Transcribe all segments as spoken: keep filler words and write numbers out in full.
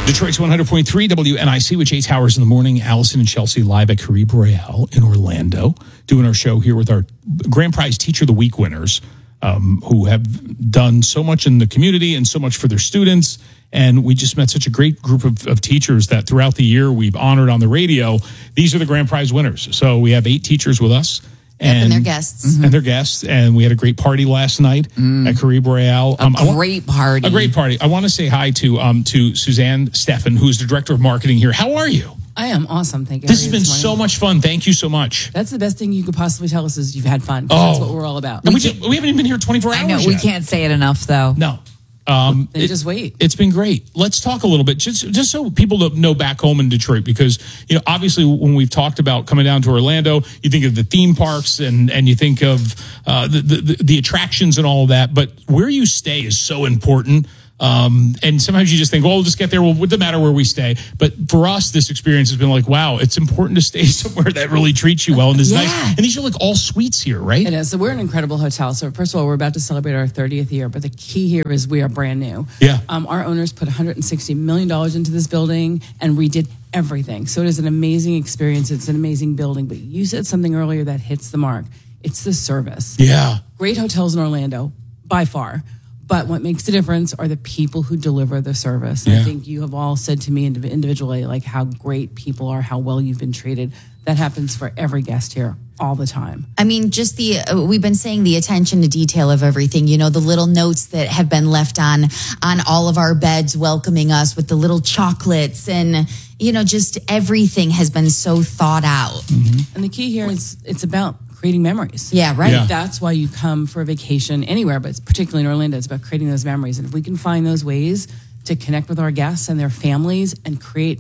Detroit's one hundred point three W N I C with Jay Towers in the morning. Allison and Chelsea live at Caribe Royale in Orlando, doing our show here with our Grand Prize Teacher of the Week winners, um, who have done so much in the community and so much for their students. And we just met such a great group of, of teachers that throughout the year we've honored on the radio. These are the Grand Prize winners. So we have eight teachers with us. And, and their guests. Mm-hmm. And their guests. And we had a great party last night mm. at Caribe Royale. Um, a great I, party. A great party. I want to say hi to um, to Suzanne Steffen, who's the Director of Marketing here. How are you? I am awesome. Thank you. This has been so much fun. Thank you so much. That's the best thing you could possibly tell us is you've had fun. Oh. That's what we're all about. We, we, just, we haven't even been here twenty-four hours I know. yet. We can't say it enough, though. No. Um, then it, just wait. It's been great. Let's talk a little bit, just just so people don't know back home in Detroit, because you know, obviously, when we've talked about coming down to Orlando, you think of the theme parks and and you think of uh, the, the the attractions and all of that. But where you stay is so important. Um, and sometimes you just think, well, we'll just get there. Well, it doesn't matter where we stay. But for us, this experience has been like, wow, it's important to stay somewhere that really treats you well and is yeah. nice. And these are like all suites here, right? It is. So we're an incredible hotel. So first of all, we're about to celebrate our thirtieth year. But the key here is we are brand new. Yeah. Um, our owners put one hundred sixty million dollars into this building and redid everything. So it is an amazing experience. It's an amazing building. But you said something earlier that hits the mark. It's the service. Yeah. Great hotels in Orlando, by far. But what makes the difference are the people who deliver the service. Yeah. I think you have all said to me individually, like how great people are, how well you've been treated. That happens for every guest here all the time. I mean, just the, uh, we've been saying the attention to detail of everything, you know, the little notes that have been left on, on all of our beds welcoming us with the little chocolates and, you know, just everything has been so thought out. Mm-hmm. And the key here is it's about creating memories. Yeah, right. Yeah. That's why you come for a vacation anywhere, but it's particularly in Orlando, it's about creating those memories. And if we can find those ways to connect with our guests and their families and create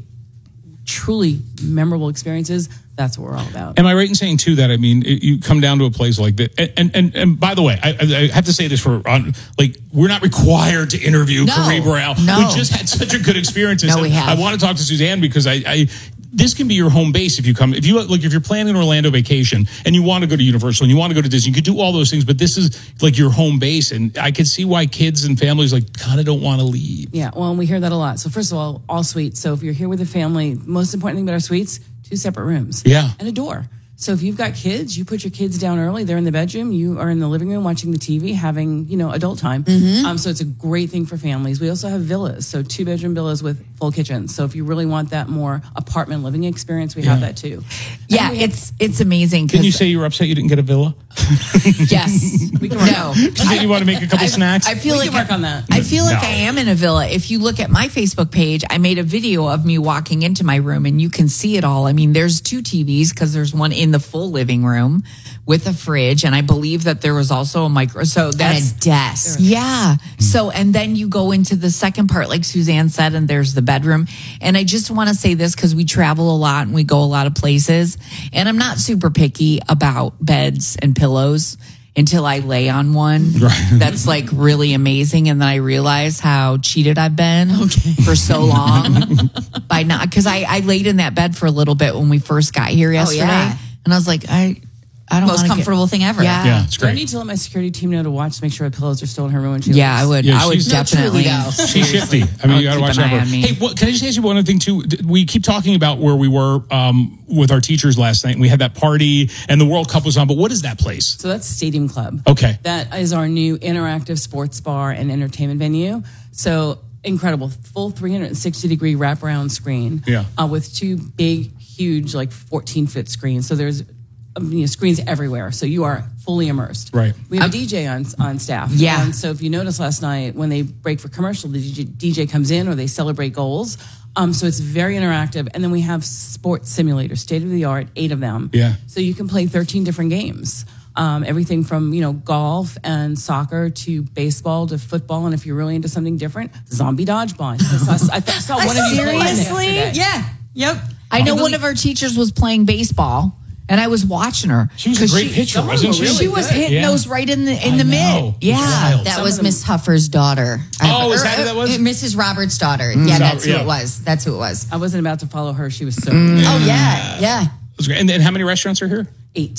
truly memorable experiences, that's what we're all about. Am I right in saying too that I mean it, you come down to a place like that, and and and, and by the way, I, I have to say this for on like we're not required to interview No, Caribe Royale. no. We just had such a good experience. No, we have. I want to talk to Suzanne because I. I This can be your home base if you come. If you like, if you're planning an Orlando vacation and you want to go to Universal and you want to go to Disney, you could do all those things. But this is like your home base, and I can see why kids and families like kind of don't want to leave. Yeah, well, and we hear that a lot. So first of all, all suites. So if you're here with a family, most important thing about our suites, two separate rooms. Yeah. And a door. So if you've got kids, you put your kids down early. They're in the bedroom. You are in the living room watching the T V, having, you know, adult time. Mm-hmm. Um, so it's a great thing for families. We also have villas. So two bedroom villas with full kitchens. So if you really want that more apartment living experience, we Yeah. have that too. Yeah, And we have- it's it's amazing. Didn't you say you were upset you didn't get a villa? Yes. we can work No. Because then you want to make a couple snacks. I feel We like can work on that. I feel like No. I am in a villa. If you look at my Facebook page, I made a video of me walking into my room and you can see it all. I mean, there's two T Vs because there's one in the full living room with a fridge. And I believe that there was also a micro. So that's And a desk. Yeah. So, and then you go into the second part, like Suzanne said, and there's the bedroom. And I just want to say this because we travel a lot and we go a lot of places. And I'm not super picky about beds and pillows until I lay on one. Right. That's like really amazing. And then I realize how cheated I've been okay. for so long by not, because I, I laid in that bed for a little bit when we first got here yesterday. Oh, yeah. And I was like, I, I don't Most wanna comfortable get, thing ever. Yeah. Yeah, it's Do I great. need to let my security team know to watch to make sure her pillows are still in her room when she Yeah, leaves? I would. Yeah, I would she's- No, definitely. truly, though. She's shifty. I mean, I'll you got to keep watch an out eye for on me. her. Hey, what, can I just ask you one other thing too? We keep talking about where we were um, with our teachers last night, and we had that party, and the World Cup was on. But what is that place? So that's Stadium Club. Okay. That is our new interactive sports bar and entertainment venue. So incredible, full three hundred sixty degree wraparound screen. Yeah. Uh, with two big, huge, like fourteen foot screens. So there's um, you know, screens everywhere. So you are fully immersed. Right. We have a D J on on staff. Yeah. And so if you noticed last night when they break for commercial, the D J, D J comes in or they celebrate goals. Um, so it's very interactive. And then we have sports simulators, state of the art, eight of them. Yeah. So you can play thirteen different games. Um, everything from, you know, golf and soccer to baseball to football. And if you're really into something different, zombie dodgeball. I saw, I th- saw one of you play one Seriously? yesterday. Yeah. Yep. I know I one of our teachers was playing baseball, and I was watching her. She was a 'Cause great she, pitcher, some of wasn't them she? were She really was good. hitting Yeah. those right in the in I the know. mid. It was Yeah. wild. That Some was of them- Miss Huffer's daughter. Oh, is Or- that who that was? uh, Missus Roberts' daughter. Yeah, So- that's who yeah. it was. That's who it was. I wasn't about to follow her. She was so Oh, yeah. Yeah. It was great. And then how many restaurants are here? eight.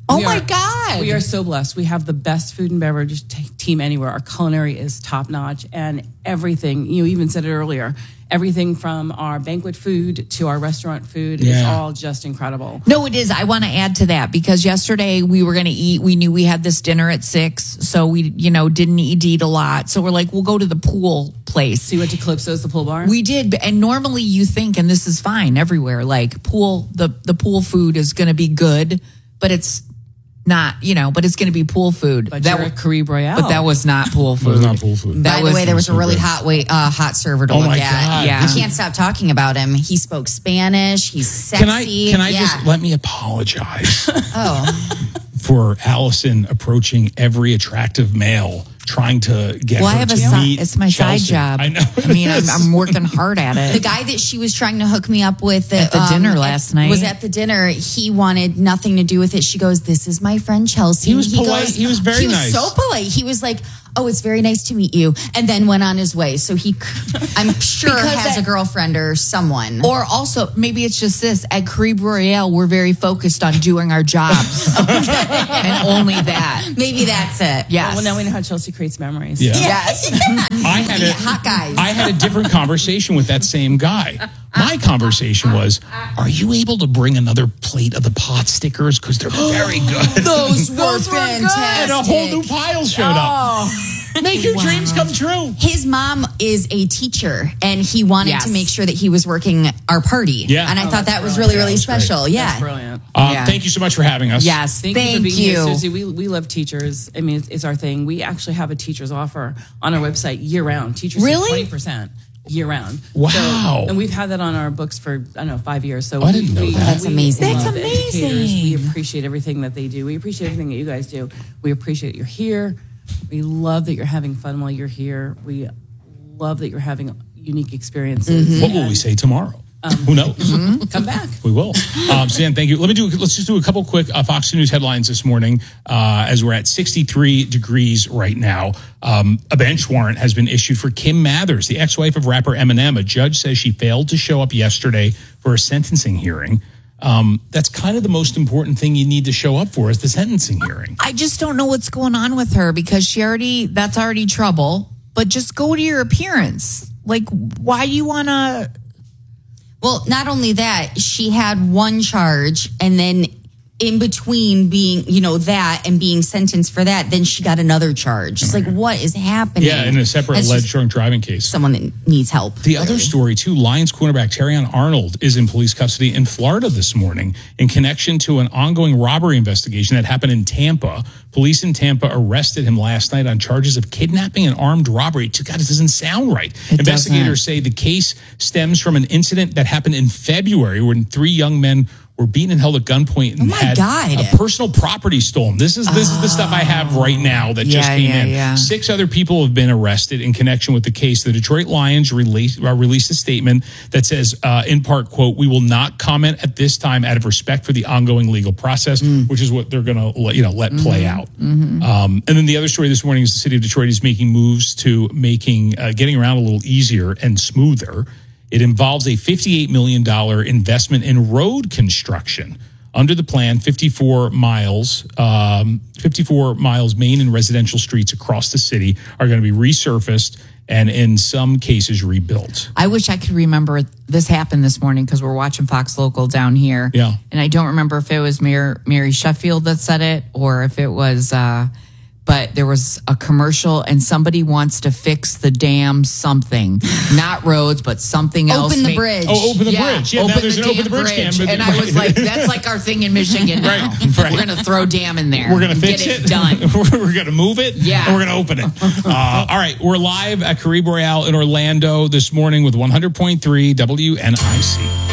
Oh We my are- God. We are so blessed. We have the best food and beverage t- team anywhere. Our culinary is top notch, and everything, you even said it earlier, everything from our banquet food to our restaurant food is Yeah. all just incredible. No, it is. I want to add to that because yesterday we were going to eat. We knew we had this dinner at six, so we, you know, didn't need to eat a lot. So we're like, we'll go to the pool place. So you went to Calypso's, the pool bar? We did, and normally you think, and this is fine everywhere, like pool, the the pool food is going to be good, but it's not, you know, but it's going to be pool food. But that you're at Caribe Royale. But that was not pool It food. was not pool food. That By was the way, there was a so really good. hot wait, uh, hot server to Oh look my at. God. Yeah. I can't stop talking about him. He spoke Spanish. He's sexy. Can I can I Yeah. just let me apologize Oh, for Allison approaching every attractive male trying to get Well, I her have a to side. meet It's my side Chelsea. job. I know. I mean, I'm, I'm working hard at the it. guy that she was trying to hook me up with At the dinner last night. was at the dinner. He wanted nothing to do with it. She goes, "This is my friend Chelsea." He was polite. goes- He was very he was nice. so polite. He was like, "Oh, it's very nice to meet you," and then went on his way. So he, I'm sure, Because has that- a girlfriend or someone. Or also, maybe it's just this. At Caribe Royale, we're very focused on doing our jobs. And only that. Maybe that's it. Yes. Well, now we know how Chelsea creates memories. Yeah. Yes. I had a Hot guys. I had a different conversation with that same guy. My conversation was, "Are you able to bring another plate of the pot stickers because they're very good?" Those were Those were good. And a whole new pile showed up. Make your dreams come true. His mom is a teacher, and he wanted Yes. to make sure that he was working our party. Yeah. and I Oh, thought that was brilliant. really, Yeah, really that's great. special. Yeah, That's brilliant. Uh, Yeah. Thank you so much for having us. Yes. Thank, Thank you for being you. here, Susie. We, we love teachers. I mean, it's, it's our thing. We actually have a teacher's offer on our website year round. Teachers Really? twenty percent year round. Wow. So, and we've had that on our books for, I don't know, five years. So I didn't know we, that. That's we amazing. love That's educators. amazing. We appreciate everything that they do. We appreciate everything that you guys do. We appreciate you're here. We love that you're having fun while you're here. We love that you're having unique experiences. What will we say tomorrow? Who knows? Come back. We will. Um, Suzanne, thank you. Let me do. Let's just do a couple quick uh, Fox News headlines this morning, uh, as we're at sixty-three degrees right now. Um, a bench warrant has been issued for Kim Mathers, the ex-wife of rapper Eminem. A judge says she failed to show up yesterday for a sentencing hearing. Um, that's kind of the most important thing you need to show up for is the sentencing hearing. I just don't know what's going on with her because she already, that's already trouble. But just go to your appearance. Like, why do you want to? Well, not only that, she had one charge, and then in between being, you know, that and being sentenced for that, then she got another charge. It's like, what is happening? Yeah, in a separate That's alleged just drunk driving case. someone that needs help. The other story, too, Lions cornerback Terrion Arnold is in police custody in Florida this morning in connection to an ongoing robbery investigation that happened in Tampa. Police in Tampa arrested him last night on charges of kidnapping and armed robbery. God, it doesn't sound right. It Investigators doesn't. say the case stems from an incident that happened in February when three young men were beaten and held at gunpoint and Oh my had God. a personal property stolen. This is this is the stuff I have right now that just Yeah, came yeah, in. yeah. Six other people have been arrested in connection with the case. The Detroit Lions released, uh, released a statement that says, uh, in part, quote, "We will not comment at this time out of respect for the ongoing legal process," Mm. which is what they're going to you know let Mm-hmm. play out. Um, and then the other story this morning is the city of Detroit is making moves to making uh, getting around a little easier and smoother. It involves a fifty-eight million dollars investment in road construction. Under the plan, fifty-four miles, um, fifty-four miles main and residential streets across the city are going to be resurfaced and in some cases rebuilt. I wish I could remember this happened this morning because we're watching Fox Local down here. Yeah. And I don't remember if it was Mary, Mary Sheffield that said it or if it was, uh, but there was a commercial and somebody wants to fix the damn something, not roads, but something else. Open the Make- bridge. Oh, open the Yeah, bridge. Yeah, now open there's the an open damn the bridge, bridge. cam. And I was like, that's like our thing in Michigan now. Right, right. We're going to throw dam in there. We're going to and fix get it. it done. We're going to move it. Yeah. And we're going to open it. Uh, all right. We're live at Caribe Royale in Orlando this morning with one hundred point three W N I C.